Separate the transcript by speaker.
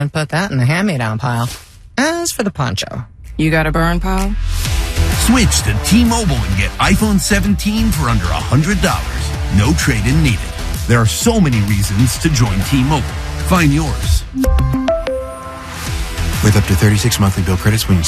Speaker 1: and put that in the hand-me-down pile. As for the poncho,
Speaker 2: You got a burn, pal?
Speaker 3: Switch to T-Mobile and get iPhone 17 for under $100. No trade-in needed. There are so many reasons to join T-Mobile. Find yours.
Speaker 4: With up to 36 monthly bill credits when you